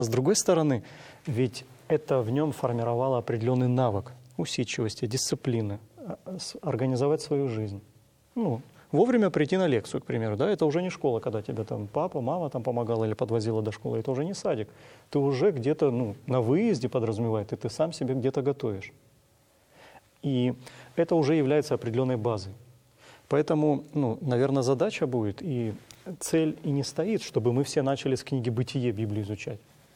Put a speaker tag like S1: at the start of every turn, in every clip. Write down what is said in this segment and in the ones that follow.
S1: С другой стороны, ведь это в нем формировало определенный навык усидчивости, дисциплины, организовать свою жизнь. Ну, вовремя прийти на лекцию, к примеру, да, это уже не школа, когда тебе там папа, мама там помогала или подвозила до школы, это уже не садик. Ты уже где-то, ну, на выезде подразумевает, и ты сам себе где-то готовишь. И это уже является определенной базой. Поэтому, ну, наверное, задача будет, и цель и не стоит, чтобы мы все начали с книги «Бытие» Библию изучать.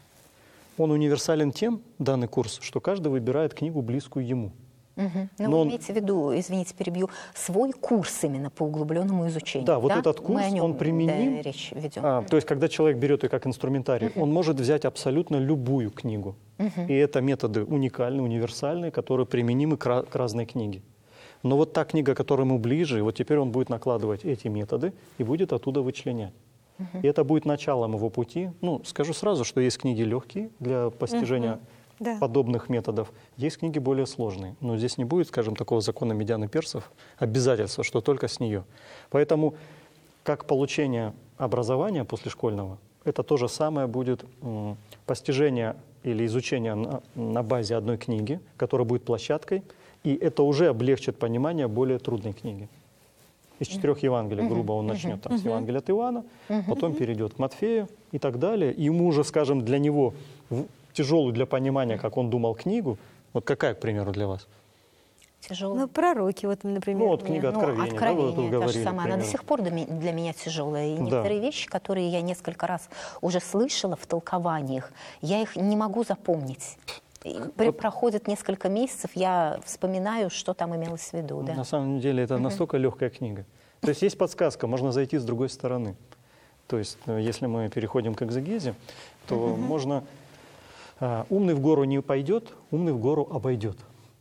S1: Он универсален тем, данный курс, что каждый выбирает книгу, близкую ему.
S2: Угу. Но вы имеете в виду, извините, перебью, свой курс именно по углубленному изучению.
S1: Да, вот этот курс, он применим.
S2: Да, речь ведем.
S1: То есть, когда человек берет ее как инструментарий, он может взять абсолютно любую книгу. И это методы уникальные, универсальные, которые применимы к разной книге. Но вот та книга, которая ему ближе, вот теперь он будет накладывать эти методы и будет оттуда вычленять. И это будет началом его пути. Ну, скажу сразу, что есть книги легкие для постижения подобных методов, есть книги более сложные. Но здесь не будет, скажем, такого закона медян и персов, обязательства, что только с нее. Поэтому, как получение образования послешкольного, это то же самое будет постижение или изучение на базе одной книги, которая будет площадкой, и это уже облегчит понимание более трудной книги. Из 4 Евангелий, грубо, он начнет там, с Евангелия от Иоанна, потом перейдет к Матфею и так далее. И ему уже, скажем, для него тяжелую для понимания, как он думал, книгу, вот какая, к примеру, для вас?
S2: Тяжелая.
S3: Ну, пророки, вот, например.
S1: Ну, вот книга Откровения.
S2: Откровение,
S1: да, вы
S2: та
S1: говорили,
S2: же самая. Она до сих пор для меня тяжелая. И некоторые вещи, которые я несколько раз уже слышала в толкованиях, я их не могу запомнить. Проходит несколько месяцев, я вспоминаю, что там имелось в виду. Да?
S1: На самом деле это настолько легкая книга. То есть есть подсказка, можно зайти с другой стороны. То есть если мы переходим к экзегезе, то можно... «Умный в гору не пойдет, умный в гору обойдет».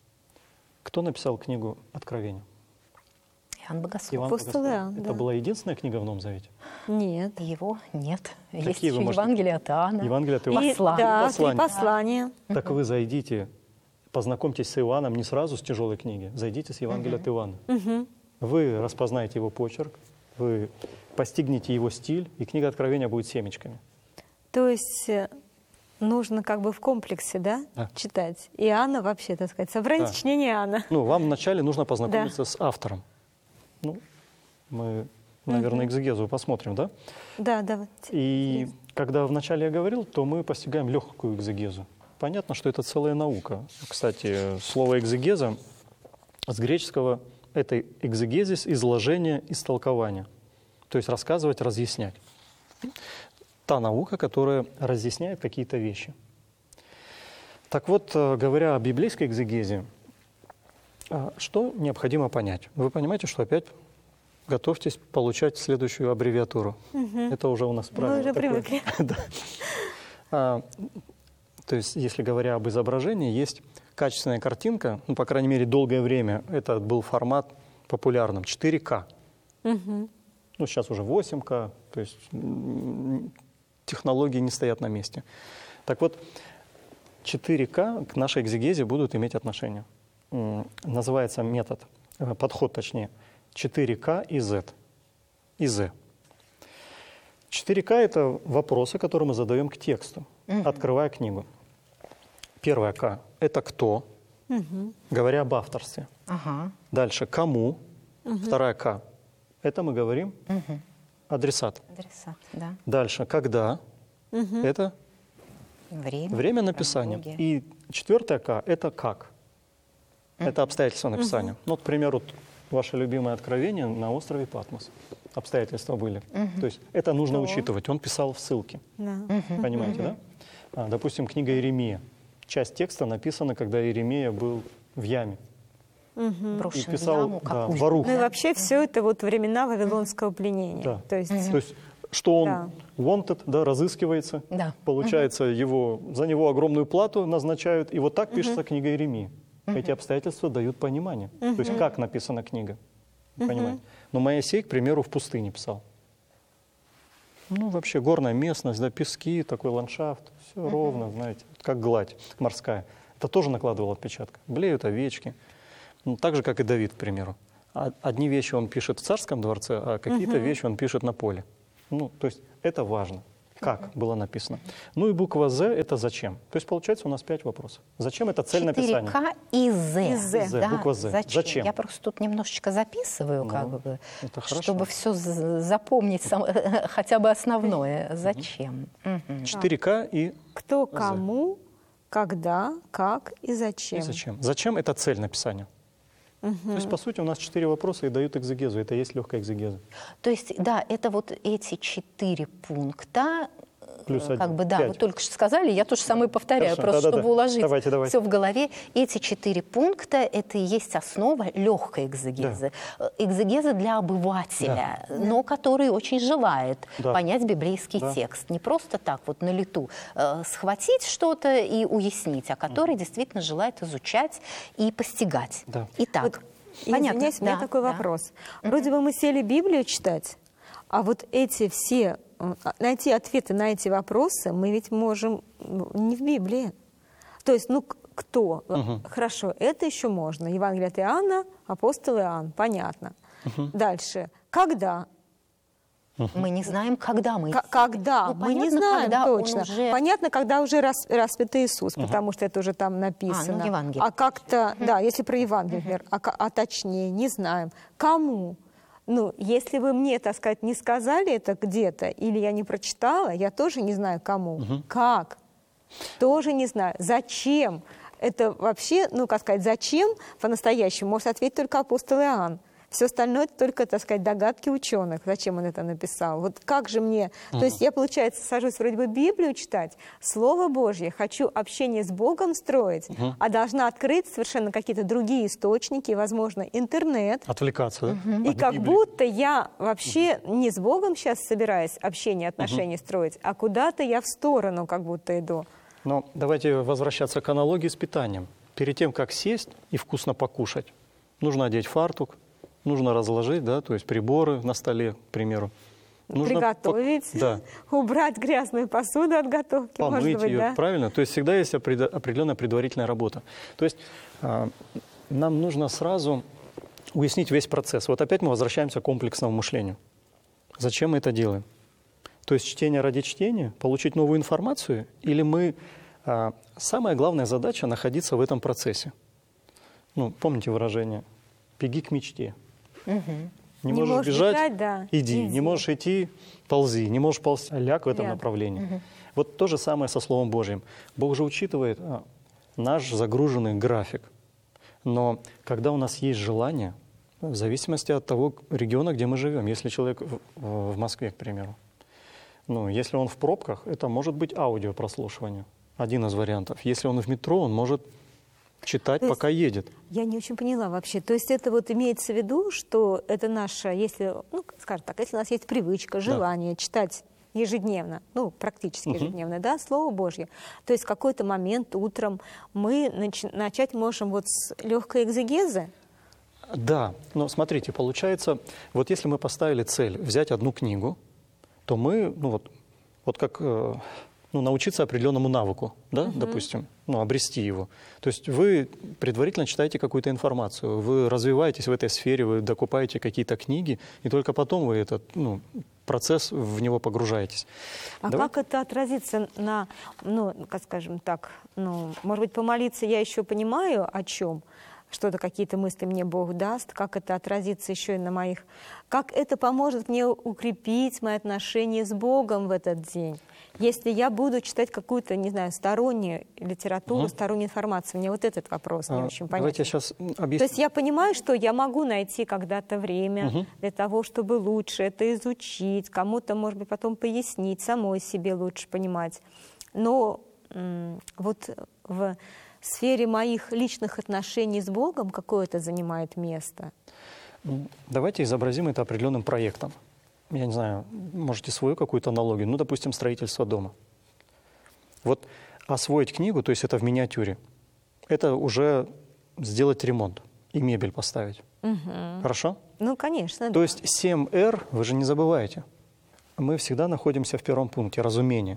S1: Кто написал книгу «Откровение»?
S2: Иоанн Богослов.
S3: Апостол Иоанн,
S1: Это была единственная книга в Новом Завете?
S3: Нет.
S2: Его нет.
S1: Какие
S2: есть еще
S1: вы можете...
S2: Евангелие от Иоанна.
S1: Евангелие от Иоанна.
S2: Послание.
S3: Да,
S1: Послание.
S3: послание.
S1: Так вы зайдите, познакомьтесь с Иоанном не сразу с тяжелой книги, зайдите с Евангелия от Иоанна. Вы распознаете его почерк, вы постигнете его стиль, и книга Откровения будет семечками.
S3: То есть нужно как бы в комплексе, да, читать. Иоанна вообще, так сказать, собрание сочинения Иоанна.
S1: Ну, вам вначале нужно познакомиться с автором. Ну, мы, наверное, экзегезу посмотрим, да?
S3: Да, да.
S1: И когда вначале я говорил, то мы постигаем легкую экзегезу. Понятно, что это целая наука. Кстати, слово экзегеза с греческого — это экзегезис, изложение, истолкование. То есть рассказывать, разъяснять. Та наука, которая разъясняет какие-то вещи. Так вот, говоря о библейской экзегезе, что необходимо понять? Вы понимаете, что опять готовьтесь получать следующую аббревиатуру. Это уже у нас правило.
S3: Мы уже привыкли.
S1: То есть, если говоря об изображении, есть качественная картинка, ну, по крайней мере, долгое время это был формат популярным, 4К. Ну, сейчас уже 8К, то есть технологии не стоят на месте. Так вот, 4К к нашей экзегезе будут иметь отношение. Называется метод, подход точнее, 4К и Z. И Z. 4К — это вопросы, которые мы задаем к тексту, открывая книгу. Первое К — это кто, говоря об авторстве. Дальше кому. Вторая К — это мы говорим адресат.
S2: Адресат, да.
S1: Дальше когда. Это время написания. И четвертое К — это как. Это обстоятельства написания. Ну, к примеру, ваше любимое откровение на острове Патмос. Обстоятельства были. То есть это нужно учитывать. Он писал в ссылке. Понимаете, да? Допустим, книга Иеремия. Часть текста написана, когда Иеремия был в яме.
S2: Брошен
S1: И писал
S2: в яму, как
S1: в ору.
S3: Ну и вообще все это вот времена вавилонского пленения.
S1: Да.
S3: То есть
S1: что он wanted, да, разыскивается, получается, за него огромную плату назначают, и вот так пишется книга Иеремии. Эти обстоятельства дают понимание. То есть как написана книга. Понимаете? Но Моисей, к примеру, в пустыне писал. Ну, вообще горная местность, да, пески, такой ландшафт, все ровно, знаете, как гладь морская. Это тоже накладывало отпечаток. Блеют овечки. Ну, так же, как и Давид, к примеру. Одни вещи он пишет в царском дворце, а какие-то вещи он пишет на поле. Ну, то есть это важно. как было написано. Ну и буква «З» — это «зачем». То есть, получается, у нас 5 вопросов. Зачем — это цель написания.
S2: 4К и «З».
S1: «З»,
S2: Да?
S1: буква «З».
S2: Зачем? Я просто тут немножечко записываю, как бы,
S1: это
S2: чтобы все запомнить, хотя бы основное. Зачем?
S1: 4К и
S3: Кто, кому, когда, как и зачем.
S1: И зачем. Зачем — это цель написания. То есть, по сути, у нас 4 вопроса и дают экзегезу. Это и есть легкая экзегеза.
S2: То есть, да, это вот эти 4 пункта,
S1: Плюс
S2: как бы,
S1: 5.
S2: вы только что сказали, я то же самое повторяю,
S1: Хорошо,
S2: просто
S1: да-да-да.
S2: чтобы уложить
S1: Давайте.
S2: все в голове. Эти 4 пункта — это и есть основа легкой экзегезы. Экзегеза для обывателя, но который очень желает понять библейский текст. Не просто так вот на лету схватить что-то и уяснить, а который действительно желает изучать и постигать.
S1: Да.
S2: Итак,
S3: Вот,
S2: понятно.
S3: извиняюсь, у меня такой вопрос. Вроде бы мы сели Библию читать, а вот эти все, найти ответы на эти вопросы мы ведь можем не в Библии. То есть, ну, кто? Хорошо, это еще можно. Евангелие от Иоанна, апостол Иоанн, понятно. Дальше. Когда?
S2: Мы не знаем, когда мы.
S3: Когда?
S2: Ну,
S3: мы не
S2: понятно,
S3: знаем
S2: когда он
S3: точно.
S2: уже-
S3: Понятно, когда уже распят Иисус, потому что это уже там написано.
S2: ну, Евангелие.
S3: А как-то, да, если про Евангелие, например, а точнее, не знаем. Кому? Ну, если вы мне, так сказать, не сказали это где-то, или я не прочитала, я тоже не знаю, кому. Как? Тоже не знаю. Зачем? Это вообще, ну, как сказать, зачем по-настоящему может ответить только апостол Иоанн. Все остальное это только, так сказать, догадки ученых, зачем он это написал. Вот как же мне... То есть я, получается, сажусь вроде бы Библию читать, Слово Божье, хочу общение с Богом строить, а должна открыть совершенно какие-то другие источники, возможно, интернет.
S1: Отвлекаться, да?
S3: И
S1: От
S3: как
S1: Библии.
S3: будто я вообще не с Богом сейчас собираюсь общение, отношения строить, а куда-то я в сторону как будто иду.
S1: Но давайте возвращаться к аналогии с питанием. Перед тем, как сесть и вкусно покушать, нужно одеть фартук, нужно разложить, да, то есть приборы на столе, к примеру. Нужно
S3: Приготовить, убрать грязную посуду от готовки,
S1: помыть
S3: может быть,
S1: ее,
S3: да?
S1: правильно? То есть всегда есть определенная предварительная работа. То есть нам нужно сразу уяснить весь процесс. Вот опять мы возвращаемся к комплексному мышлению. Зачем мы это делаем? То есть чтение ради чтения, получить новую информацию, или мы... самая главная задача — находиться в этом процессе. Ну, помните выражение «беги к мечте». Не можешь бежать,
S3: да,
S1: иди. Не можешь идти, ползи. Не можешь ползти, ляг в этом направлении. Вот то же самое со Словом Божьим. Бог же учитывает наш загруженный график. Но когда у нас есть желание, в зависимости от того региона, где мы живем, если человек в Москве, к примеру, ну, если он в пробках, это может быть аудиопрослушивание. Один из вариантов. Если он в метро, он может читать, пока едет.
S3: Я не очень поняла вообще. То есть это вот имеется в виду, что это наша, если, ну, скажем так, если у нас есть привычка, желание читать ежедневно, ну, практически ежедневно, да, Слово Божье, то есть в какой-то момент утром мы начать можем вот с легкой экзегезы.
S1: Да, но смотрите, получается, вот если мы поставили цель взять одну книгу, то мы, ну вот как... ну, научиться определенному навыку, да, допустим, ну, обрести его. То есть вы предварительно читаете какую-то информацию, вы развиваетесь в этой сфере, вы докупаете какие-то книги, и только потом вы этот процесс, в него погружаетесь.
S3: А как это отразится на, ну, как скажем так, ну, может быть, помолиться я еще понимаю, о чем, что-то, какие-то мысли мне Бог даст, как это отразится еще и на моих... Как это поможет мне укрепить мои отношения с Богом в этот день? Если я буду читать какую-то, не знаю, стороннюю литературу, стороннюю информацию, мне вот этот вопрос не очень понятен.
S1: Давайте я сейчас объясню.
S3: То есть я понимаю, что я могу найти когда-то время для того, чтобы лучше это изучить, кому-то, может быть, потом пояснить, самой себе лучше понимать. Но вот в сфере моих личных отношений с Богом какое это занимает место?
S1: Давайте изобразим это определенным проектом. Я не знаю, можете свою какую-то аналогию, ну, допустим, строительство дома. Вот освоить книгу, то есть это в миниатюре, это уже сделать ремонт и мебель поставить. Хорошо?
S3: Ну, конечно.
S1: То есть 7R, вы же не забываете, мы всегда находимся в первом пункте, разумение.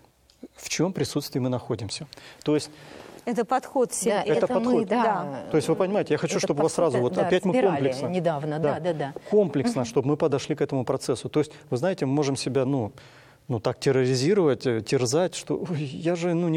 S1: В чем присутствии мы находимся. То есть...
S3: Это подход всем.
S2: Да,
S1: это подход.
S2: Мы, да.
S1: То есть вы понимаете, я хочу, чтобы у вас сразу, вот опять мы комплексно.
S2: Недавно, да.
S1: Комплексно, чтобы мы подошли к этому процессу. То есть, вы знаете, мы можем себя, Ну, так терроризировать, терзать, что «Ой, я же не